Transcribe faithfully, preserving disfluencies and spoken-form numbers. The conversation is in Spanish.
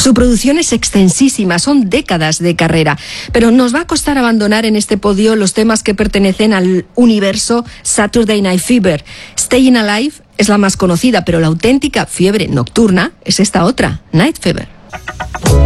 Su producción es extensísima, son décadas de carrera, pero nos va a costar abandonar en este podio los temas que pertenecen al universo Saturday Night Fever. Staying Alive es la más conocida, pero la auténtica fiebre nocturna es esta otra, Night Fever.